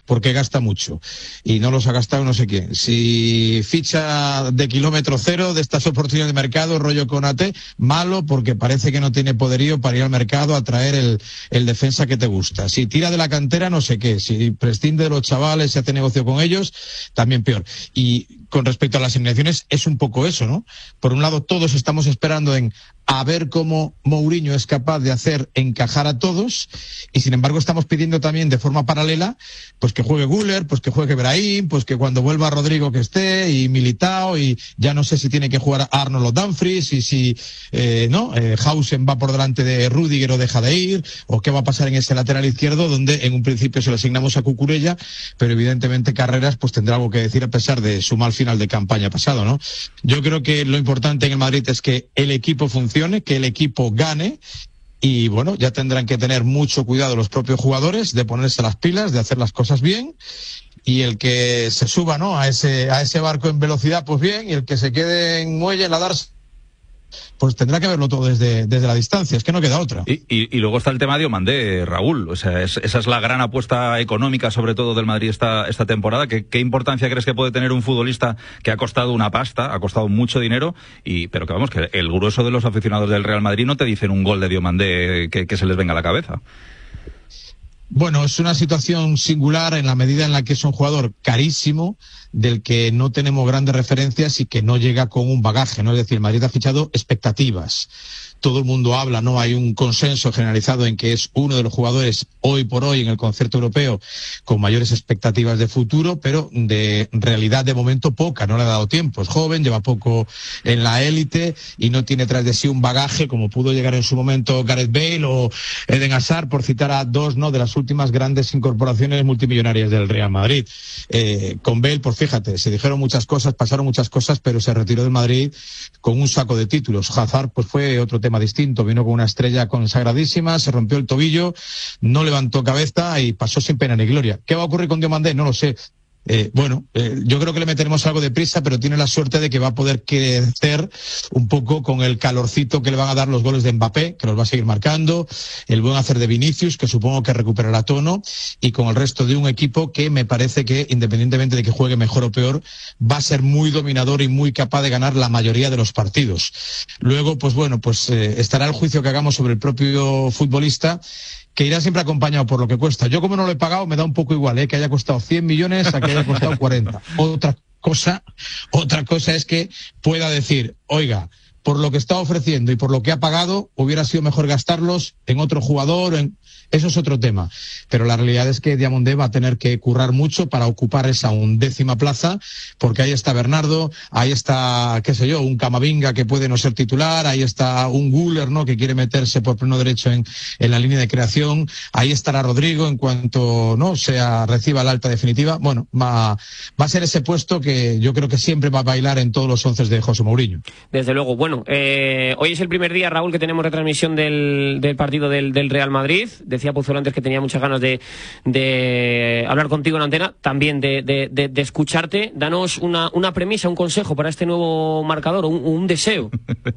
porque gasta mucho y no los ha gastado no sé quién. Si ficha de kilómetro cero de estas oportunidades de mercado, rollo Konate, malo porque parece que no tiene poderío para ir al mercado a traer el defensa que te gusta. Si tira de la cantera, no sé qué. Si prescinde de los chavales, se hace negocio con ellos, también peor. Y con respecto a las eliminaciones, es un poco eso, ¿no? Por un lado, todos estamos esperando a ver cómo Mourinho es capaz de hacer encajar a todos, y sin embargo estamos pidiendo también de forma paralela pues que juegue Güler, pues que juegue Brahim, pues que cuando vuelva Rodrigo que esté, y Militao, y ya no sé si tiene que jugar Arnold o Dumfries, y si Hausen va por delante de Rüdiger o deja de ir, o qué va a pasar en ese lateral izquierdo donde en un principio se lo asignamos a Cucurella, pero evidentemente Carreras pues tendrá algo que decir a pesar de su mal final de campaña pasado, ¿no? Yo creo que lo importante en el Madrid es que el equipo funcione, que el equipo gane, y bueno, ya tendrán que tener mucho cuidado los propios jugadores de ponerse las pilas, de hacer las cosas bien, y el que se suba, ¿no?, a ese barco en velocidad, pues bien, y el que se quede en muelle, en la darse, pues tendrá que verlo todo desde la distancia, es que no queda otra. Y luego está el tema de Diomandé, Raúl, o sea, esa es la gran apuesta económica, sobre todo del Madrid esta temporada. ¿Qué importancia crees que puede tener un futbolista que ha costado una pasta, ha costado mucho dinero, pero que vamos, que el grueso de los aficionados del Real Madrid no te dicen un gol de Diomandé que se les venga a la cabeza? Bueno, es una situación singular en la medida en la que es un jugador carísimo, del que no tenemos grandes referencias y que no llega con un bagaje, ¿no? Es decir, Madrid ha fichado expectativas. Todo el mundo habla, ¿no? Hay un consenso generalizado en que es uno de los jugadores hoy por hoy en el concierto europeo con mayores expectativas de futuro, pero de realidad de momento poca, no le ha dado tiempo. Es joven, lleva poco en la élite y no tiene tras de sí un bagaje como pudo llegar en su momento Gareth Bale o Eden Hazard, por citar a dos, ¿no?, de las últimas grandes incorporaciones multimillonarias del Real Madrid. Con Bale, pues fíjate, se dijeron muchas cosas, pasaron muchas cosas, pero se retiró del Madrid con un saco de títulos. Hazard, pues fue otro tema distinto, vino con una estrella consagradísima, se rompió el tobillo, no levantó cabeza y pasó sin pena ni gloria. ¿Qué va a ocurrir con Diomandé? No lo sé. Yo creo que le meteremos algo de prisa, pero tiene la suerte de que va a poder crecer un poco con el calorcito que le van a dar los goles de Mbappé, que los va a seguir marcando, el buen hacer de Vinicius, que supongo que recuperará tono, y con el resto de un equipo que me parece que, independientemente de que juegue mejor o peor, va a ser muy dominador y muy capaz de ganar la mayoría de los partidos. Luego, estará el juicio que hagamos sobre el propio futbolista, que irá siempre acompañado por lo que cuesta. Yo, como no lo he pagado, me da un poco igual, que haya costado 100 millones a que haya costado 40. Otra cosa es que pueda decir, oiga, por lo que está ofreciendo y por lo que ha pagado, hubiera sido mejor gastarlos en otro jugador, eso es otro tema. Pero la realidad es que Diomandé va a tener que currar mucho para ocupar esa 11ª plaza, porque ahí está Bernardo, ahí está, un Camavinga que puede no ser titular, ahí está un Güler, ¿no?, que quiere meterse por pleno derecho en la línea de creación, ahí estará Rodrigo en cuanto reciba la alta definitiva. Bueno, va a ser ese puesto que yo creo que siempre va a bailar en todos los 11 de José Mourinho. Desde luego. Bueno, hoy es el primer día, Raúl, que tenemos retransmisión del partido del Real Madrid. Decía Pozuelo antes que tenía muchas ganas de hablar contigo en antena, también de escucharte. Danos una premisa, un consejo para este nuevo marcador, un deseo.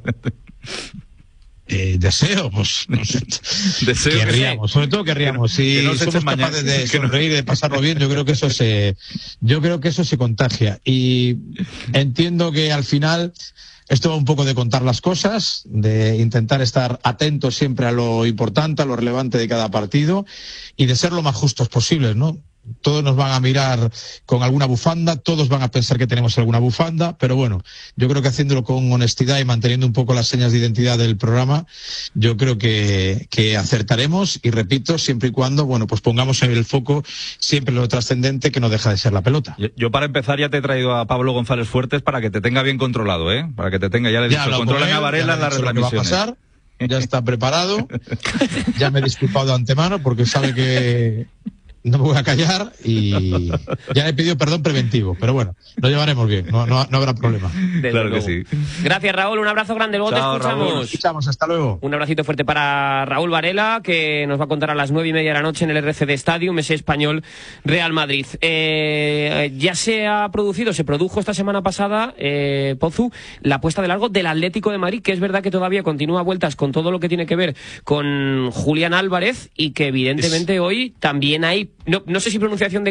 Deseo, pues no sé. Deseo querríamos, sobre todo querríamos. Si no somos capaces de sonreír, de pasarlo bien, yo creo que eso se contagia. Y entiendo que al final esto va un poco de contar las cosas, de intentar estar atentos siempre a lo importante, a lo relevante de cada partido y de ser lo más justos posibles, ¿no? Todos nos van a mirar con alguna bufanda, todos van a pensar que tenemos alguna bufanda, pero bueno, yo creo que haciéndolo con honestidad y manteniendo un poco las señas de identidad del programa, yo creo que acertaremos, y repito, siempre y cuando, pues pongamos en el foco siempre lo trascendente, que no deja de ser la pelota. Yo para empezar ya te he traído a Pablo González Fuertes para que te tenga bien controlado, para que te tenga, ya le he dicho, controla a Varela en las retransmisiones. Ya está preparado, ya me he disculpado de antemano porque sabe que no me voy a callar y ya le he pedido perdón preventivo, pero bueno, lo llevaremos bien, no habrá problema. Claro que sí. Gracias, Raúl, un abrazo grande, luego Chao, te escuchamos. Raúl. Escuchamos, hasta luego. Un abracito fuerte para Raúl Varela, que nos va a contar a las 9:30 de la noche en el RCD Stadium, ese Español Real Madrid. Ya se produjo esta semana pasada, Pozu, la puesta de largo del Atlético de Madrid, que es verdad que todavía continúa vueltas con todo lo que tiene que ver con Julián Álvarez, y que evidentemente hoy también hay, no sé si pronunciación de